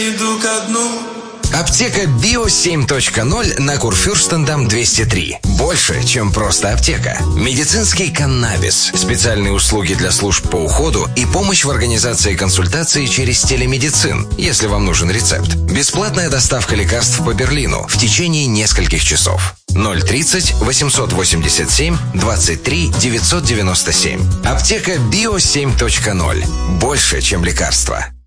Иду ко дну. Аптека Био 7.0 на Курфюрстендам 203. Больше, чем просто аптека. Медицинский каннабис, специальные услуги для служб по уходу и помощь в организации консультации через телемедицин, если вам нужен рецепт. Бесплатная доставка лекарств по Берлину в течение нескольких часов. 030 887 23 997. Аптека Био 7.0. Больше, чем лекарства.